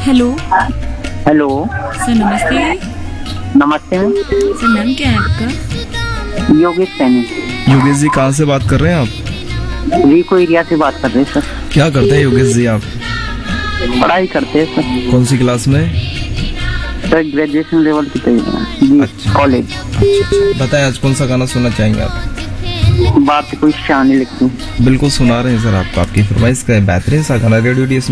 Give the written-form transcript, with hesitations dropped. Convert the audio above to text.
Hello. Hello. Sir नमस्ते। नमस्ते ma'am. Sir नाम क्या है आपका? योगेश सैनी। योगेश जी कहाँ से बात कर रहे हैं आप? रीको एरिया से बात कर रहे हैं सर। क्या करते हैं योगेश जी आप? पढ़ाई करते हैं सर। कौन सी क्लास में? सर ग्रेजुएशन लेवल की तैयारी अच्छा। कॉलेज। अच्छा, बताएं आज कौन सा गाना सुनना चाहेंगे आप? बात कोई शानी लिखती हूँ। बिल्कुल सुना रहे हैं सर आपको, आपकी फरमाइश का है बेहतरीन सा गाना रेडियो